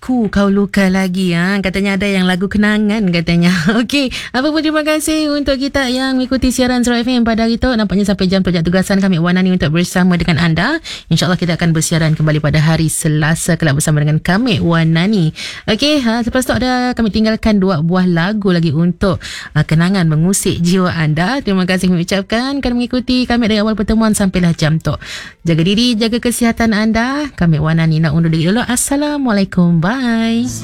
kau luka lagi. Katanya ada yang lagu kenangan katanya. Okey, apa pun terima kasih untuk kita yang mengikuti siaran Suara FM pada hari itu. Nampaknya sampai jam tujuan tugasan kami Wan Nani untuk bersama dengan anda. InsyaAllah kita akan bersiaran kembali pada hari Selasa kelak bersama dengan kami Wan Nani. Okey, lepas tu ada kami tinggalkan 2 buah lagu lagi untuk kenangan mengusik jiwa anda. Terima kasih kami ucapkan kerana mengikuti kami dari awal pertemuan sampailah jam tu. Jaga diri, jaga kesihatan anda. Kami Wan Nani nak undur diri dulu. Assalamualaikum. Bye.